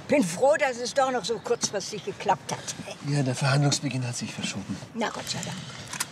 Bin froh, dass es doch noch so kurzfristig geklappt hat. Ja, der Verhandlungsbeginn hat sich verschoben. Na, Gott sei Dank.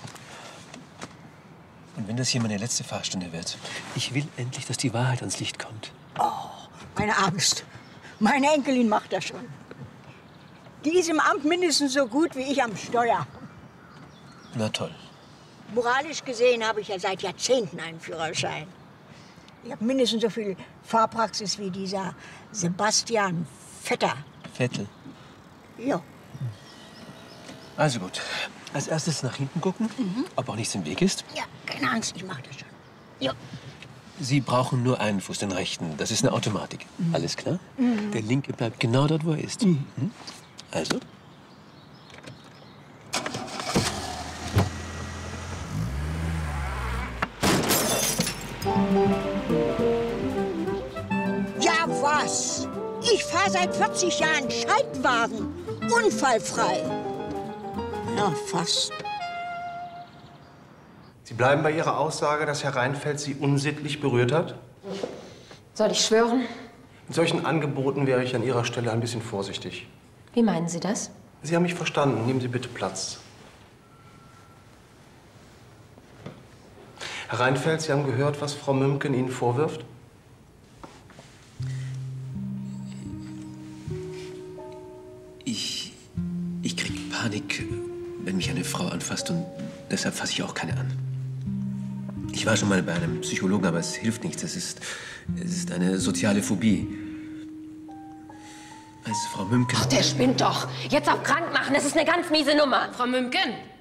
Und wenn das hier meine letzte Fahrstunde wird? Ich will endlich, dass die Wahrheit ans Licht kommt. Oh, meine Angst. Meine Enkelin macht das schon. Die ist im Amt mindestens so gut wie ich am Steuer. Na toll. Moralisch gesehen habe ich ja seit Jahrzehnten einen Führerschein. Ich habe mindestens so viel Fahrpraxis wie dieser Sebastian Vetter. Vettel. Ja. Also gut. Als erstes nach hinten gucken, ob auch nichts im Weg ist. Ja, keine Angst, ich mache das schon. Ja. Sie brauchen nur einen Fuß, den rechten. Das ist eine Automatik. Alles klar? Der linke bleibt genau dort, wo er ist. Also? Ja, was? Ich fahre seit 40 Jahren Schaltwagen. Unfallfrei. Ja, fast. Sie bleiben bei Ihrer Aussage, dass Herr Reinfeldt Sie unsittlich berührt hat? Soll ich schwören? In solchen Angeboten wäre ich an Ihrer Stelle ein bisschen vorsichtig. Wie meinen Sie das? Sie haben mich verstanden. Nehmen Sie bitte Platz. Herr Reinfeldt, Sie haben gehört, was Frau Mümken Ihnen vorwirft? Ich krieg Panik, wenn mich eine Frau anfasst, und deshalb fasse ich auch keine an. Ich war schon mal bei einem Psychologen, aber es hilft nichts. Es ist eine soziale Phobie. Als Frau Mümken... Ach, der spinnt doch. Jetzt auf krank machen, das ist eine ganz miese Nummer. Frau Mümken,